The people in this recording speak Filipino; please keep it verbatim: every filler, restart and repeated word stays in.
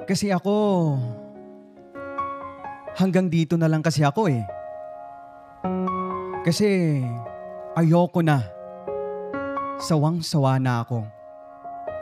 Kasi ako, hanggang dito na lang kasi ako eh. Kasi ayoko na. Sawang-sawa na ako.